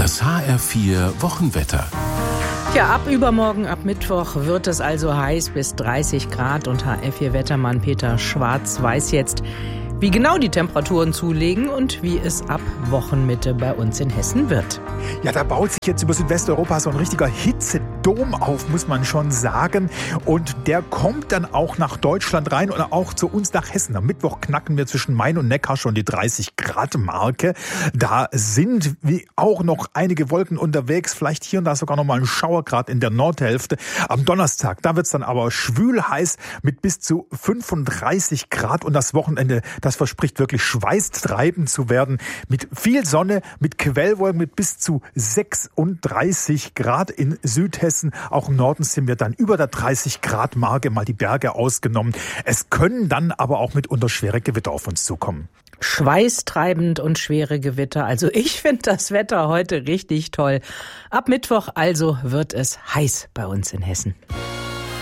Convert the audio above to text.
Das HR4 Wochenwetter. Ja, ab übermorgen, ab Mittwoch wird es also heiß bis 30 Grad und HR4-Wettermann Peter Schwarz weiß jetzt, wie genau die Temperaturen zulegen und wie es ab Wochenmitte bei uns in Hessen wird. Ja, da baut sich jetzt über Südwesteuropa so ein richtiger Hitzedom auf, muss man schon sagen. Und der kommt dann auch nach Deutschland rein und auch zu uns nach Hessen. Am Mittwoch knacken wir zwischen Main und Neckar schon die 30-Grad-Marke. Da sind wie auch noch einige Wolken unterwegs, vielleicht hier und da sogar noch mal ein Schauer, gerade in der Nordhälfte. Am Donnerstag, da wird's dann aber schwül heiß mit bis zu 35 Grad. Und das Wochenende, das verspricht wirklich schweißtreibend zu werden. Mit viel Sonne, mit Quellwolken, mit bis zu 36 Grad in Südhessen. Auch im Norden sind wir dann über der 30-Grad-Marke, mal die Berge ausgenommen. Es können dann aber auch mitunter schwere Gewitter auf uns zukommen. Schweißtreibend und schwere Gewitter. Also ich finde das Wetter heute richtig toll. Ab Mittwoch also wird es heiß bei uns in Hessen.